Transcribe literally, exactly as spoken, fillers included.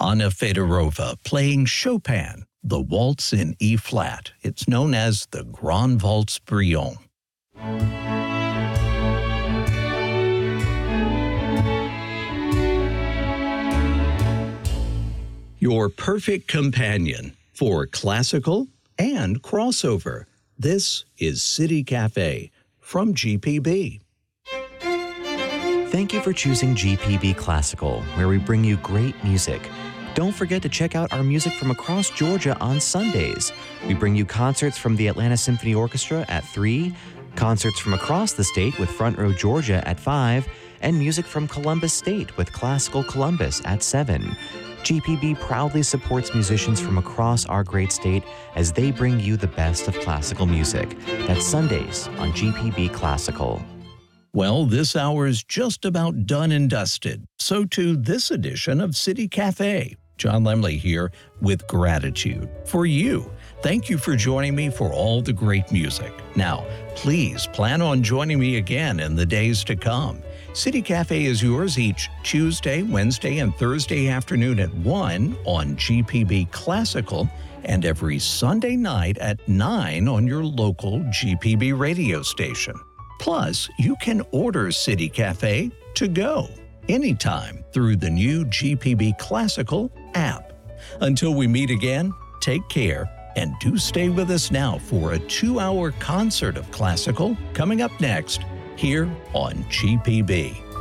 Anna Fedorova playing Chopin, the Waltz in E-flat. It's known as the Grand Waltz Brillante. Your perfect companion for classical and crossover. This is City Cafe from G P B. Thank you for choosing G P B Classical, where we bring you great music. Don't forget to check out our music from across Georgia on Sundays. We bring you concerts from the Atlanta Symphony Orchestra at three, concerts from across the state with Front Row Georgia at five, and music from Columbus State with Classical Columbus at seven. G P B proudly supports musicians from across our great state as they bring you the best of classical music. That's Sundays on G P B Classical. Well, this hour's just about done and dusted. So too this edition of City Cafe. John Lemley here with gratitude for you. Thank you for joining me for all the great music. Now, please plan on joining me again in the days to come. City Cafe is yours each Tuesday, Wednesday, and Thursday afternoon at one on G P B Classical and every Sunday night at nine on your local G P B radio station. Plus, you can order City Cafe to go anytime through the new G P B Classical app. Until we meet again, take care and do stay with us now for a two-hour concert of classical coming up next here on G P B.